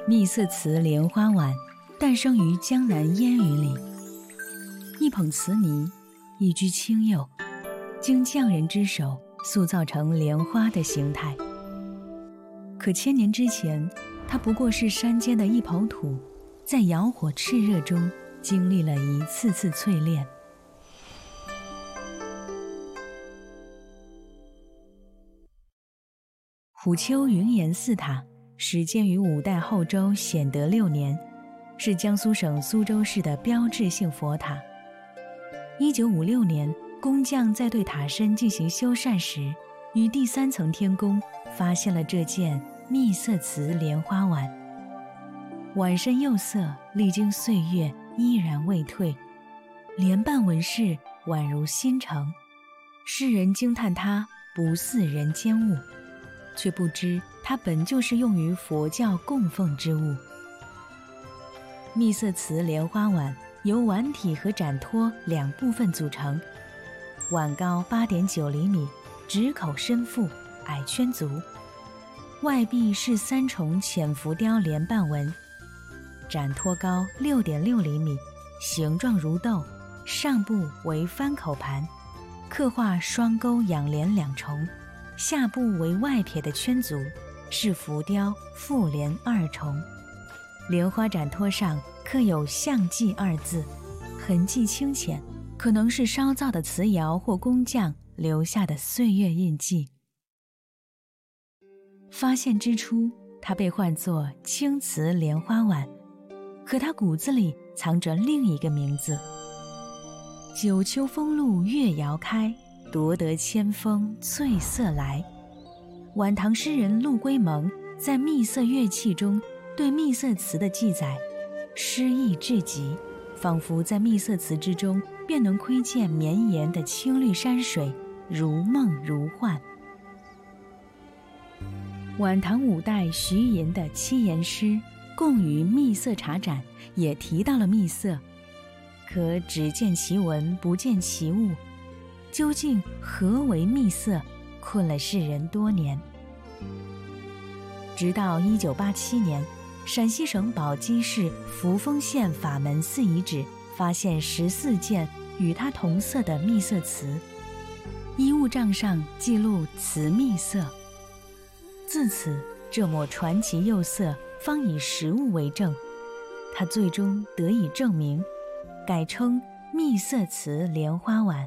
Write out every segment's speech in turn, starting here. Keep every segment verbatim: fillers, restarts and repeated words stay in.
蜜色瓷莲花碗诞生于江南烟雨里，一捧瓷泥，一居青釉，经匠人之手塑造成莲花的形态。可千年之前，它不过是山间的一抔土，在窑火炽热中经历了一次次淬炼。虎丘云岩寺塔始建于五代后周显德六年，是江苏省苏州市的标志性佛塔。一九五六年，工匠在对塔身进行修缮时，于第三层天宫发现了这件蜜色瓷莲花碗。碗身釉色历经岁月依然未退，莲瓣纹饰宛如新成，世人惊叹它不似人间物，却不知它本就是用于佛教供奉之物。蜜色瓷莲花碗由碗体和盏托两部分组成，碗高 八点九厘米，直口深腹，矮圈足，外壁是三重浅浮雕莲瓣纹，盏托高 六点六厘米，形状如豆，上部为翻口盘，刻画双钩仰莲两重，下部为外撇的圈足，是浮雕复莲二重。莲花盏托上刻有相继二字，痕迹清浅，可能是烧造的瓷窑或工匠留下的岁月印记。发现之初，它被唤作青瓷莲花碗，可它骨子里藏着另一个名字。九秋风露月遥开，夺得千峰翠色来。晚唐诗人陆龟蒙在蜜色乐器中对蜜色瓷的记载诗意至极，仿佛在蜜色瓷之中便能窥见绵延的青绿山水，如梦如幻。晚唐五代徐寅的七言诗《供于蜜色茶盏》也提到了蜜色，可只见其文不见其物，究竟何为蜜色，困了世人多年。直到一九八七年，陕西省宝鸡市扶风县法门寺遗址发现十四件与它同色的蜜色瓷，衣物账上记录瓷蜜色。自此，这抹传奇釉色方以实物为证，它最终得以证明，改称蜜色瓷莲花碗。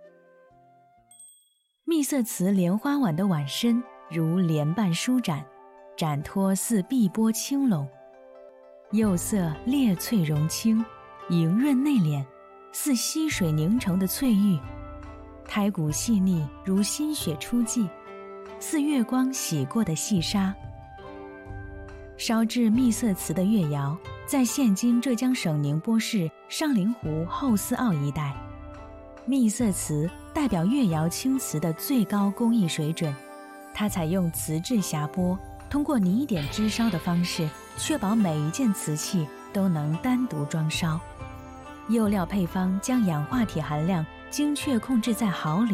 蜜色瓷莲花碗的碗身如莲瓣舒展，盏托似碧波轻拢，釉色烈翠融清，莹润内敛，似溪水凝成的翠玉，胎骨细腻如新雪初霁，似月光洗过的细沙。烧制蜜色瓷的越窑在现今浙江省宁波市上林湖后思坳一带。蜜色瓷代表越窑青瓷的最高工艺水准，它采用瓷质匣钵，通过泥点支烧的方式，确保每一件瓷器都能单独装烧。釉料配方将氧化铁含量精确控制在毫厘。